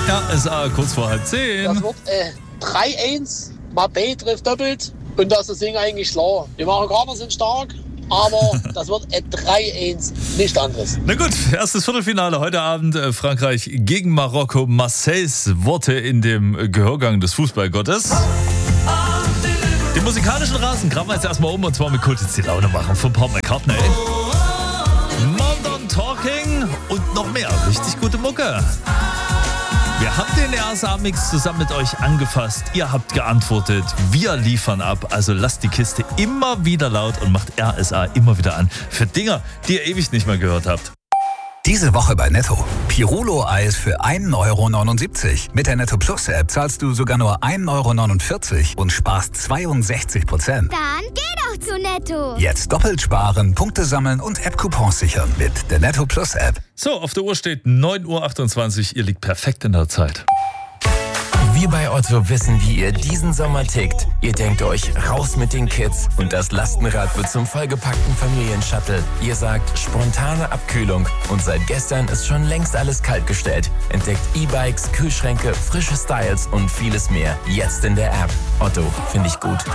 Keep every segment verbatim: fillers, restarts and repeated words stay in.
R S A kurz vor halb zehn. Das wird äh, drei eins. Mbappé trifft doppelt. Und das ist das Ding eigentlich klar. Die Marokkaner sind stark, aber das wird ein drei eins, nichts anderes. Na gut, erstes Viertelfinale heute Abend. äh, Frankreich gegen Marokko. Marseilles Worte in dem Gehörgang des Fußballgottes. Den musikalischen Rasen graben wir jetzt erstmal um, und zwar mit Kult jetzt die Laune machen von Paul McCartney. Modern Talking und noch mehr. Richtig gute Mucke. Wir haben den R S A-Mix zusammen mit euch angefasst. Ihr habt geantwortet. Wir liefern ab. Also lasst die Kiste immer wieder laut und macht R S A immer wieder an. Für Dinger, die ihr ewig nicht mehr gehört habt. Diese Woche bei Netto. Pirulo-Eis für ein Euro neunundsiebzig. Mit der Netto Plus App zahlst du sogar nur ein Euro neunundvierzig und sparst zweiundsechzig Prozent. Dann geh doch zu Netto. Jetzt doppelt sparen, Punkte sammeln und App-Coupons sichern mit der Netto Plus App. So, auf der Uhr steht neun Uhr achtundzwanzig. Ihr liegt perfekt in der Zeit. Wir bei Otto wissen, wie ihr diesen Sommer tickt. Ihr denkt euch, raus mit den Kids und das Lastenrad wird zum vollgepackten Familienshuttle. Ihr sagt, spontane Abkühlung und seit gestern ist schon längst alles kaltgestellt. Entdeckt E-Bikes, Kühlschränke, frische Styles und vieles mehr. Jetzt in der App. Otto, finde ich gut.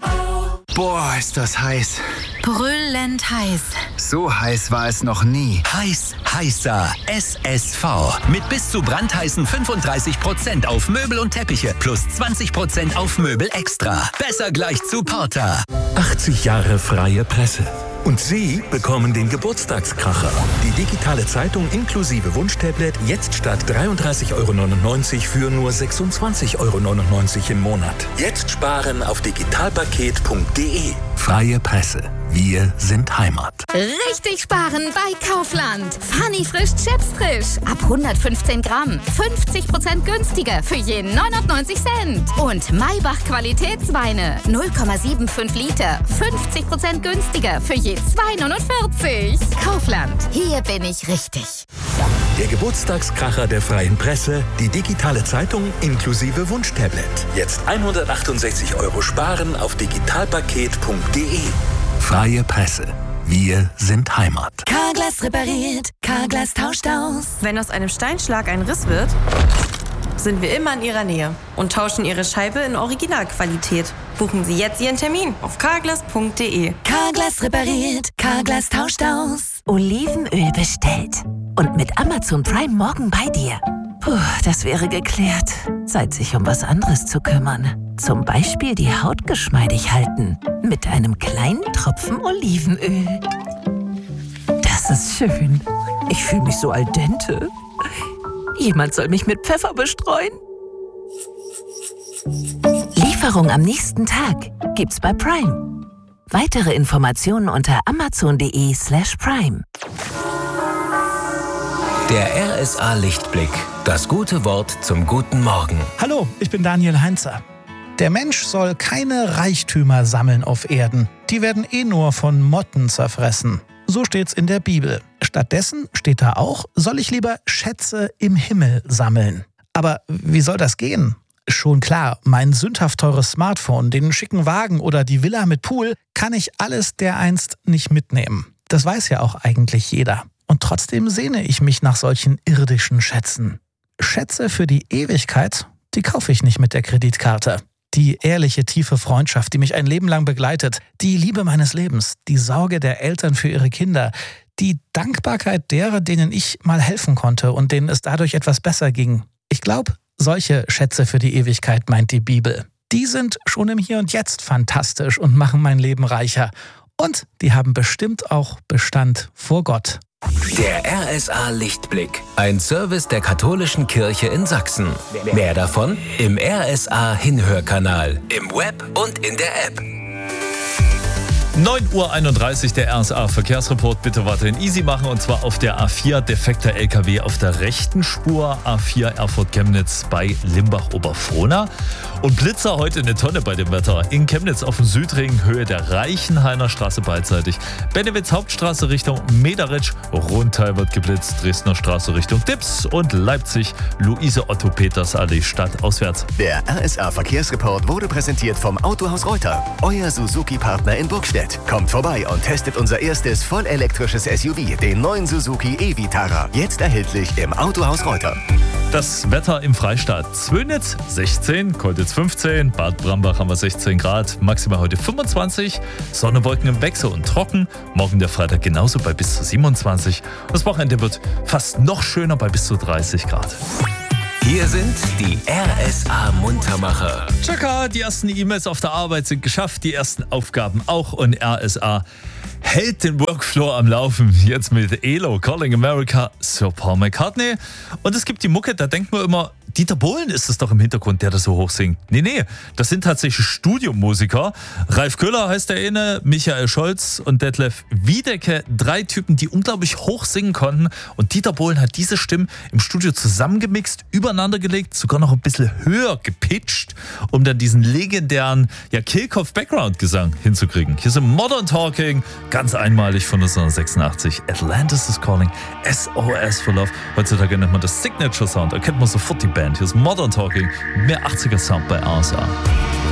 Boah, ist das heiß. Brüllend heiß. So heiß war es noch nie. Heiß, heißer S S V. Mit bis zu brandheißen fünfunddreißig Prozent auf Möbel und Teppiche plus zwanzig Prozent auf Möbel extra. Besser gleich zu Porter. achtzig Jahre freie Presse. Und Sie bekommen den Geburtstagskracher. Die digitale Zeitung inklusive Wunschtablet jetzt statt dreiunddreißig Euro neunundneunzig für nur sechsundzwanzig Euro neunundneunzig im Monat. Jetzt sparen auf digitalpaket punkt de. Freie Presse. Wir sind Heimat. Richtig sparen bei Kaufland. Funny frisch Chips frisch. Ab hundertfünfzehn Gramm. fünfzig Prozent günstiger für je neunundneunzig Cent. Und Maybach Qualitätsweine. null Komma fünfundsiebzig Liter. fünfzig Prozent günstiger für je zwei neunundvierzig. Kaufland. Hier bin ich richtig. Der Geburtstagskracher der freien Presse, die digitale Zeitung inklusive Wunschtablet. Jetzt hundertachtundsechzig Euro sparen auf digitalpaket punkt de. Freie Presse. Wir sind Heimat. Carglass repariert, Carglass tauscht aus. Wenn aus einem Steinschlag ein Riss wird, sind wir immer in Ihrer Nähe und tauschen Ihre Scheibe in Originalqualität. Buchen Sie jetzt Ihren Termin auf carglass punkt de. Carglass repariert, Carglass tauscht aus. Olivenöl bestellt. Und mit Amazon Prime morgen bei dir. Puh, das wäre geklärt. Zeit, sich um was anderes zu kümmern. Zum Beispiel die Haut geschmeidig halten. Mit einem kleinen Tropfen Olivenöl. Das ist schön. Ich fühle mich so al dente. Jemand soll mich mit Pfeffer bestreuen. Lieferung am nächsten Tag gibt's bei Prime. Weitere Informationen unter amazon.de slash prime. Der R S A-Lichtblick. Das gute Wort zum guten Morgen. Hallo, ich bin Daniel Heinzer. Der Mensch soll keine Reichtümer sammeln auf Erden. Die werden eh nur von Motten zerfressen. So steht's in der Bibel. Stattdessen steht da auch, soll ich lieber Schätze im Himmel sammeln. Aber wie soll das gehen? Schon klar, mein sündhaft teures Smartphone, den schicken Wagen oder die Villa mit Pool, kann ich alles dereinst nicht mitnehmen. Das weiß ja auch eigentlich jeder. Und trotzdem sehne ich mich nach solchen irdischen Schätzen. Schätze für die Ewigkeit, die kaufe ich nicht mit der Kreditkarte. Die ehrliche, tiefe Freundschaft, die mich ein Leben lang begleitet, die Liebe meines Lebens, die Sorge der Eltern für ihre Kinder, die Dankbarkeit derer, denen ich mal helfen konnte und denen es dadurch etwas besser ging. Ich glaube, solche Schätze für die Ewigkeit meint die Bibel. Die sind schon im Hier und Jetzt fantastisch und machen mein Leben reicher. Und die haben bestimmt auch Bestand vor Gott. Der R S A-Lichtblick. Ein Service der katholischen Kirche in Sachsen. Mehr davon im R S A-Hinhörkanal, im Web und in der App. neun Uhr einunddreißig, der R S A-Verkehrsreport. Bitte weiterhin easy machen, und zwar auf der A vier. Defekter L K W auf der rechten Spur. A vier Erfurt-Chemnitz bei Limbach-Oberfrohna. Und Blitzer heute eine Tonne bei dem Wetter. In Chemnitz auf dem Südring, Höhe der Reichenhainer Straße beidseitig. Benewitz Hauptstraße Richtung Mederitsch. Rundteil wird geblitzt. Dresdner Straße Richtung Dips. Und Leipzig, Luise-Otto-Peters-Allee stadtauswärts. Der R S A-Verkehrsreport wurde präsentiert vom Autohaus Reuter. Euer Suzuki-Partner in Burgstedt. Kommt vorbei und testet unser erstes vollelektrisches S U V, den neuen Suzuki e-Vitara. Jetzt erhältlich im Autohaus Reuter. Das Wetter im Freistaat: Zwönitz sechzehn, Kolditz fünfzehn, Bad Brambach haben wir sechzehn Grad, maximal heute fünfundzwanzig, Sonne, Wolken im Wechsel und trocken. Morgen der Freitag genauso bei bis zu siebenundzwanzig. Das Wochenende wird fast noch schöner bei bis zu dreißig Grad. Hier sind die R S A-Muntermacher. Tschakka, die ersten E-Mails auf der Arbeit sind geschafft, die ersten Aufgaben auch, und R S A hält den Workflow am Laufen. Jetzt mit E L O, Calling America, Sir Paul McCartney. Und es gibt die Mucke, da denkt man immer, Dieter Bohlen ist es doch im Hintergrund, der das so hoch singt. Nee, nee, das sind tatsächlich Studiomusiker. Ralf Köhler heißt der eine, Michael Scholz und Detlef Wiedecke. Drei Typen, die unglaublich hoch singen konnten. Und Dieter Bohlen hat diese Stimmen im Studio zusammengemixt, übereinander gelegt, sogar noch ein bisschen höher gepitcht, um dann diesen legendären ja, Kehlkopf-Background-Gesang hinzukriegen. Hier sind Modern Talking, ganz einmalig von neunzehnhundertsechsundachtzig. Atlantis is Calling, S O S for Love. Heutzutage nennt man das Signature Sound, da kennt man sofort die Band. Hier ist Modern Talking, mehr achtziger Sound bei R S A.